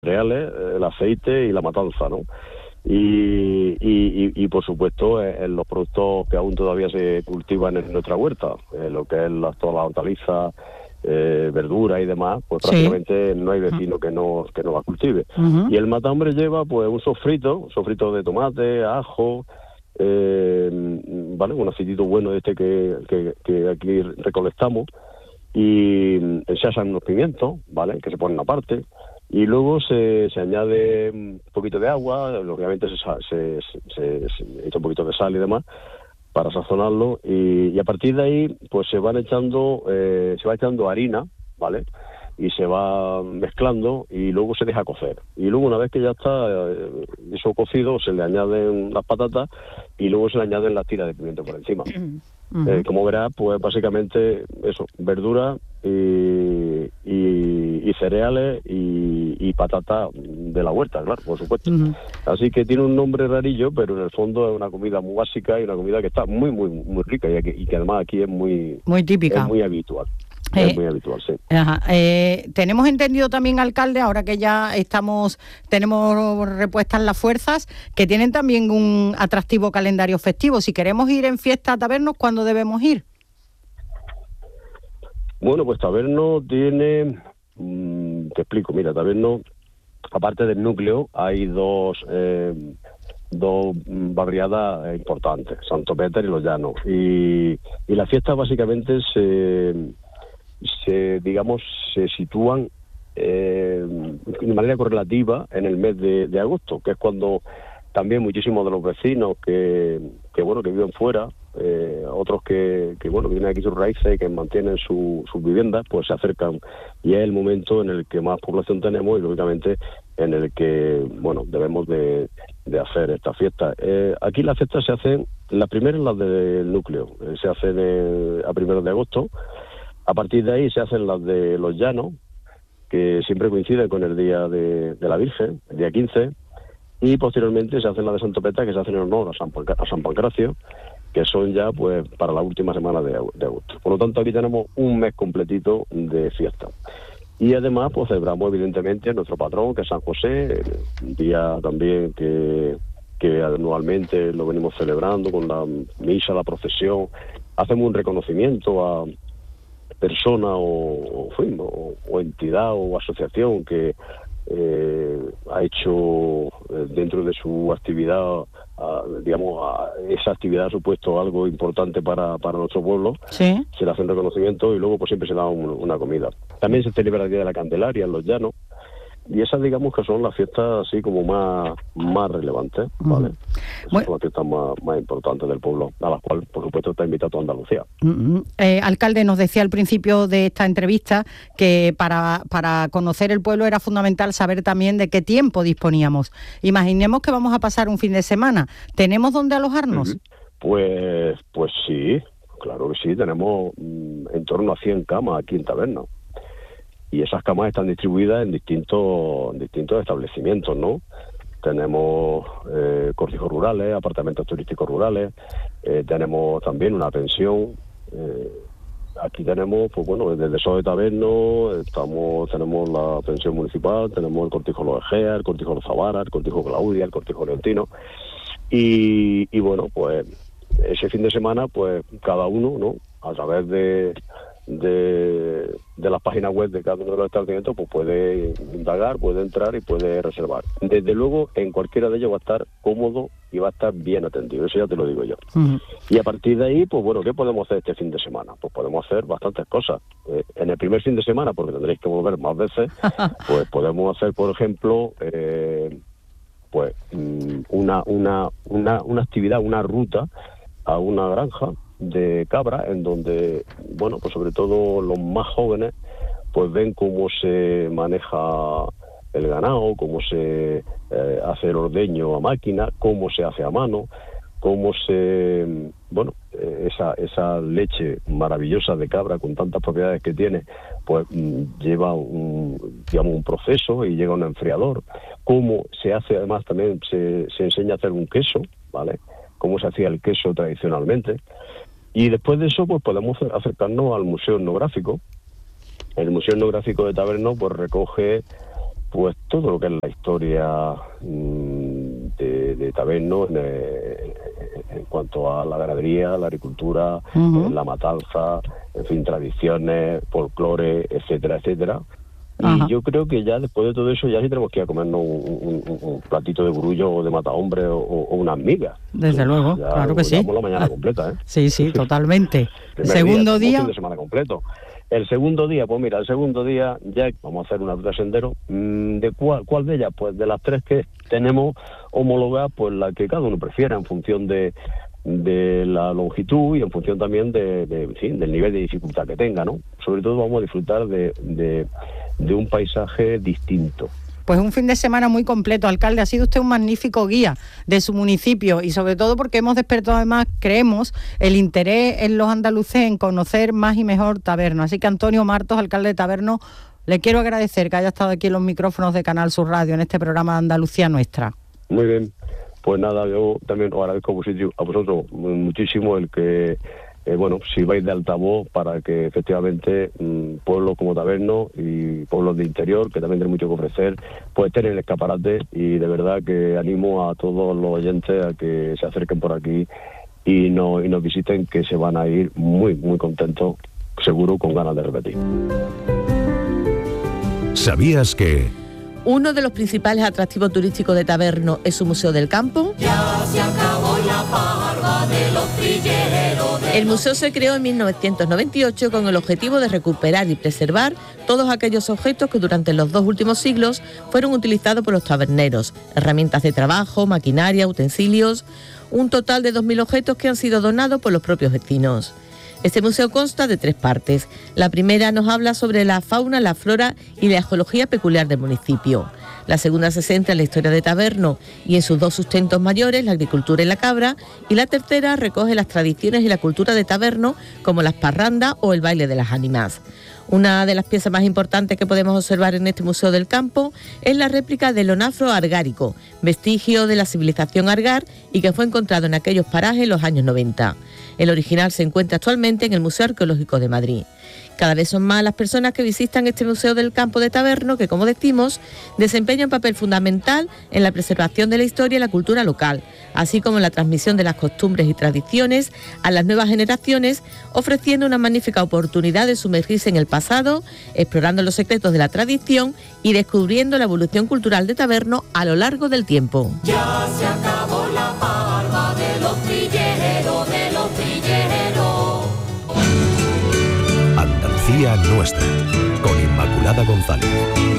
cereales, el aceite y la matanza, ¿no? Y por supuesto en los productos que aún todavía se cultivan en nuestra huerta, lo que es todas las hortalizas, verduras y demás, pues prácticamente no hay vecino que no la cultive. Y el matambre lleva pues un sofrito de tomate, ajo, vale, un aceitito bueno que aquí recolectamos, y se asan unos pimientos, vale, que se ponen aparte. Y luego se añade un poquito de agua, obviamente se echa un poquito de sal y demás para sazonarlo, y a partir de ahí pues se va echando harina, ¿vale? Y se va mezclando y luego se deja cocer. Y luego una vez que ya está eso cocido, se le añaden las patatas y luego se le añaden las tiras de pimiento por encima. Como verás, pues básicamente eso, verdura y cereales y patatas de la huerta, claro, por supuesto. Así que tiene un nombre rarillo, pero en el fondo es una comida muy básica y una comida que está muy, muy, muy rica y que además aquí es muy típica. Es muy habitual. Es muy habitual, sí. Tenemos entendido también, alcalde, ahora que ya tenemos repuestas las fuerzas, que tienen también un atractivo calendario festivo. Si queremos ir en fiesta a Tabernos, ¿cuándo debemos ir? Bueno, pues Tabernos tiene... te explico, mira, Tabernos, aparte del núcleo, hay dos barriadas importantes, Santo Peter y Los Llanos. Y las fiestas básicamente se sitúan de manera correlativa en el mes de agosto, que es cuando también muchísimos de los vecinos que viven fuera, otros que tienen aquí sus raíces y que mantienen sus viviendas, pues se acercan, y es el momento en el que más población tenemos y lógicamente en el que debemos de hacer esta fiesta. Aquí las fiestas se hacen, las primeras las del núcleo, se hacen a 1 de agosto. A partir de ahí se hacen las de Los Llanos, que siempre coinciden con el día de la Virgen, el día 15, y posteriormente se hacen las de Santo Peter, que se hacen en honor a San Pancracio, que son ya pues para la última semana de agosto. Por lo tanto, aquí tenemos un mes completito de fiesta. Y además pues celebramos evidentemente nuestro patrón, que es San José, un día también que anualmente lo venimos celebrando con la misa, la procesión. Hacemos un reconocimiento a persona o entidad o asociación que ha hecho dentro de su actividad, esa actividad ha supuesto algo importante para nuestro pueblo. Sí. Se le hace un reconocimiento y luego pues siempre se da una comida. También se celebra el Día de la Candelaria en Los Llanos, y esas digamos que son las fiestas así como más relevantes, ¿vale? Esas son las fiestas más importantes del pueblo, a las cuales por supuesto está invitado a Andalucía. Alcalde, nos decía al principio de esta entrevista que para conocer el pueblo era fundamental saber también de qué tiempo disponíamos. Imaginemos que vamos a pasar un fin de semana, ¿tenemos dónde alojarnos? Pues sí, claro que sí, tenemos en torno a 100 camas aquí en Tabernos. Y esas camas están distribuidas en distintos establecimientos, ¿no? Tenemos cortijos rurales, apartamentos turísticos rurales, tenemos también una pensión. Aquí tenemos, pues desde eso de Tabernos, tenemos la pensión municipal, tenemos el cortijo Los Egea, el cortijo Los Zavara, el cortijo Claudia, el cortijo Leontino. Y pues ese fin de semana, pues cada uno, ¿no? A través de las páginas web de cada uno de los establecimientos, pues puede indagar, puede entrar y puede reservar. Desde luego, en cualquiera de ellos va a estar cómodo y va a estar bien atendido, eso ya te lo digo yo. Y a partir de ahí, pues ¿qué podemos hacer este fin de semana? Pues podemos hacer bastantes cosas. En el primer fin de semana, porque tendréis que volver más veces, pues podemos hacer, por ejemplo, una actividad, una ruta a una granja de cabra, en donde, pues sobre todo los más jóvenes, pues ven cómo se maneja el ganado, cómo se hace el ordeño a máquina, cómo se hace a mano, cómo se... esa leche maravillosa de cabra con tantas propiedades que tiene, pues lleva un proceso y llega a un enfriador. Cómo se hace, además también se enseña a hacer un queso, ¿vale? Cómo se hacía el queso tradicionalmente. Y después de eso, pues podemos acercarnos al Museo Etnográfico. El Museo Etnográfico de Tabernos pues recoge pues todo lo que es la historia de Taberno en cuanto a la ganadería, la agricultura, la matanza, en fin, tradiciones, folclore, etcétera, etcétera. Y yo creo que ya después de todo eso ya sí tenemos que ir a comernos un platito de burullo o de matahombre o unas migas. Desde luego, ya, claro que sí. La mañana completa, ¿eh? Sí, totalmente. Segundo día. Fin de semana completo. El segundo día, pues mira, el segundo día ya vamos a hacer una ruta de sendero. ¿De cuál de ellas? Pues de las 3 que tenemos homologadas, pues la que cada uno prefiera en función de la longitud y en función también del nivel de dificultad que tenga, ¿no? Sobre todo vamos a disfrutar de un paisaje distinto. Pues un fin de semana muy completo, alcalde. Ha sido usted un magnífico guía de su municipio y sobre todo porque hemos despertado además, creemos, el interés en los andaluces en conocer más y mejor Taberno. Así que Antonio Martos, alcalde de Taberno, le quiero agradecer que haya estado aquí en los micrófonos de Canal Sur Radio en este programa de Andalucía Nuestra. Muy bien. Pues nada, yo también os agradezco a vosotros muchísimo el que, si vais de altavoz para que efectivamente pueblos como Taberno y pueblos de interior, que también tienen mucho que ofrecer, pues estén en el escaparate, y de verdad que animo a todos los oyentes a que se acerquen por aquí y nos visiten, que se van a ir muy, muy contentos, seguro, con ganas de repetir. ¿Sabías que uno de los principales atractivos turísticos de Taberno es su Museo del Campo? Ya se acabó la parva de los trilleros. El museo se creó en 1998 con el objetivo de recuperar y preservar todos aquellos objetos que durante los 2 últimos siglos fueron utilizados por los taberneros, herramientas de trabajo, maquinaria, utensilios, un total de 2.000 objetos que han sido donados por los propios vecinos. Este museo consta de 3 partes. La primera nos habla sobre la fauna, la flora y la geología peculiar del municipio. La segunda se centra en la historia de Taberno y en sus 2 sustentos mayores, la agricultura y la cabra. Y la tercera recoge las tradiciones y la cultura de Taberno, como las parrandas o el baile de las ánimas. Una de las piezas más importantes que podemos observar en este Museo del Campo es la réplica del onafro argárico, vestigio de la civilización argar y que fue encontrado en aquellos parajes en los años 90. El original se encuentra actualmente en el Museo Arqueológico de Madrid. Cada vez son más las personas que visitan este Museo del Campo de Taberno, que, como decimos, desempeña un papel fundamental en la preservación de la historia y la cultura local, así como en la transmisión de las costumbres y tradiciones a las nuevas generaciones, ofreciendo una magnífica oportunidad de sumergirse en el pasado, explorando los secretos de la tradición y descubriendo la evolución cultural de Taberno a lo largo del tiempo. Ya se acabó la parva de los trilleros, de los trilleros. Andalucía Nuestra, con Inmaculada González.